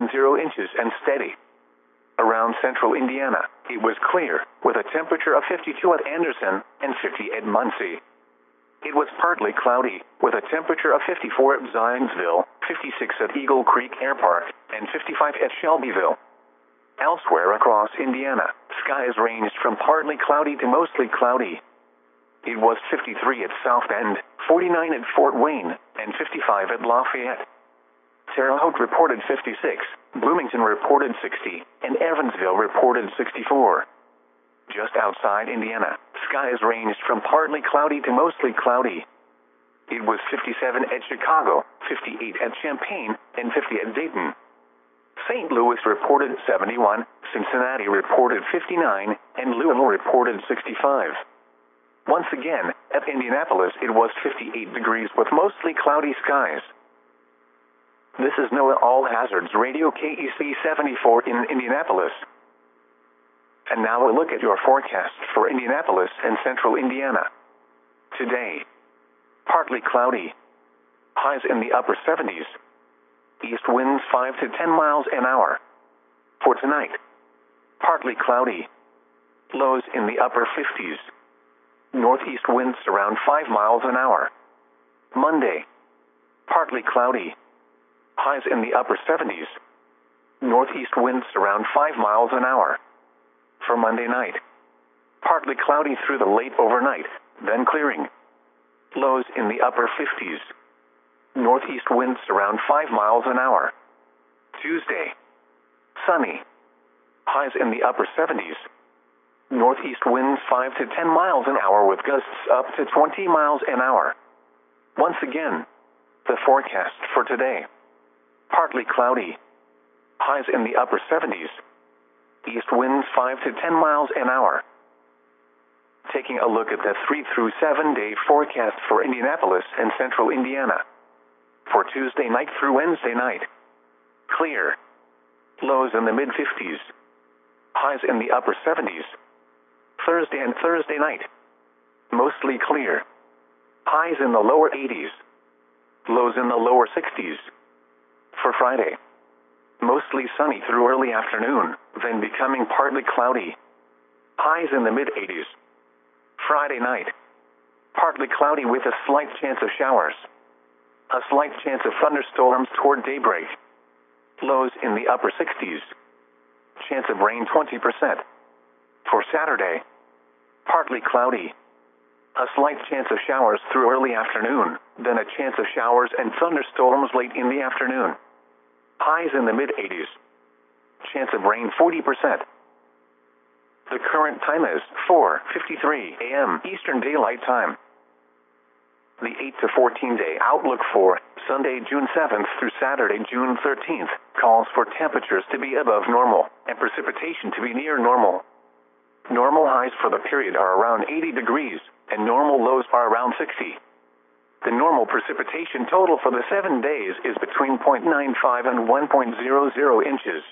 inches and steady. Around central Indiana, it was clear, with a temperature of 52 at Anderson and 50 at Muncie. It was partly cloudy, with a temperature of 54 at Zionsville, 56 at Eagle Creek Air Park, and 55 at Shelbyville. Elsewhere across Indiana, skies ranged from partly cloudy to mostly cloudy. It was 53 at South Bend, 49 at Fort Wayne, and 55 at Lafayette. Terre Haute reported 56, Bloomington reported 60, and Evansville reported 64. Just outside Indiana, skies ranged from partly cloudy to mostly cloudy. It was 57 at Chicago, 58 at Champaign, and 50 at Dayton. St. Louis reported 71, Cincinnati reported 59, and Louisville reported 65. Once again, at Indianapolis it was 58 degrees with mostly cloudy skies. This is NOAA All Hazards Radio KEC 74 in Indianapolis. And now a look at your forecast for Indianapolis and central Indiana. Today, partly cloudy. Highs in the upper 70s. East winds 5 to 10 miles an hour. For tonight, partly cloudy. Lows in the upper 50s. Northeast winds around 5 miles an hour. Monday, partly cloudy. Highs in the upper 70s. Northeast winds around 5 miles an hour. For Monday night, partly cloudy through the late overnight, then clearing. Lows in the upper 50s. Northeast winds around 5 miles an hour. Tuesday, sunny. Highs in the upper 70s. Northeast winds 5 to 10 miles an hour with gusts up to 20 miles an hour. Once again, the forecast for today. Partly cloudy. Highs in the upper 70s. East winds 5 to 10 miles an hour. Taking a look at the 3 through 7 day forecast for Indianapolis and central Indiana. For Tuesday night through Wednesday night, clear. Lows in the mid-50s. Highs in the upper 70s. Thursday and Thursday night, mostly clear. Highs in the lower 80s. Lows in the lower 60s. For Friday, mostly sunny through early afternoon, then becoming partly cloudy. Highs in the mid-80s. Friday night, partly cloudy with a slight chance of showers. A slight chance of thunderstorms toward daybreak. Lows in the upper 60s. Chance of rain 20%. For Saturday, partly cloudy. A slight chance of showers through early afternoon, then a chance of showers and thunderstorms late in the afternoon. Highs in the mid-80s. Chance of rain 40%. The current time is 4:53 a.m. Eastern Daylight Time. The 8 to 14 day outlook for Sunday, June 7th through Saturday, June 13th calls for temperatures to be above normal and precipitation to be near normal. Normal highs for the period are around 80 degrees and normal lows are around 60. The normal precipitation total for the 7 days is between 0.95 and 1.00 inches.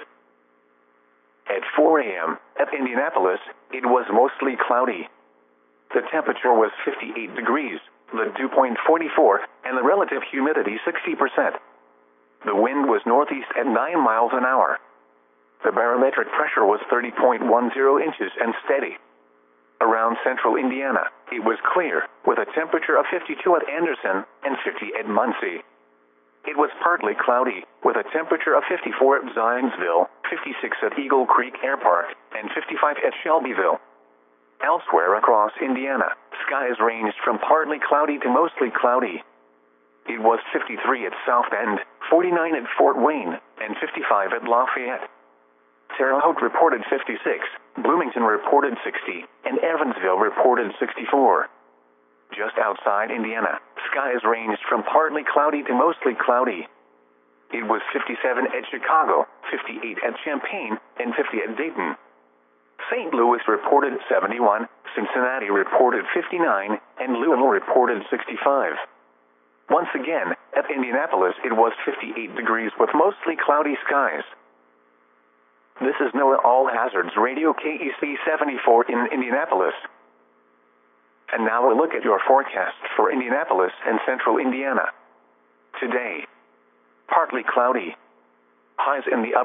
At 4 a.m. at Indianapolis, it was mostly cloudy. The temperature was 58 degrees, the dew point 44, and the relative humidity 60%. The wind was northeast at 9 miles an hour. The barometric pressure was 30.10 inches and steady. Around central Indiana, it was clear, with a temperature of 52 at Anderson and 50 at Muncie. It was partly cloudy, with a temperature of 54 at Zionsville, 56 at Eagle Creek Air Park, and 55 at Shelbyville. Elsewhere across Indiana, skies ranged from partly cloudy to mostly cloudy. It was 53 at South Bend, 49 at Fort Wayne, and 55 at Lafayette. Terre Haute reported 56, Bloomington reported 60, and Evansville reported 64. Just outside Indiana, skies ranged from partly cloudy to mostly cloudy. It was 57 at Chicago, 58 at Champaign, and 50 at Dayton. St. Louis reported 71, Cincinnati reported 59, and Louisville reported 65. Once again, at Indianapolis it was 58 degrees with mostly cloudy skies. This is NOAA All Hazards Radio KEC 74 in Indianapolis. And now a look at your forecast for Indianapolis and central Indiana. Today, partly cloudy. Highs in the upper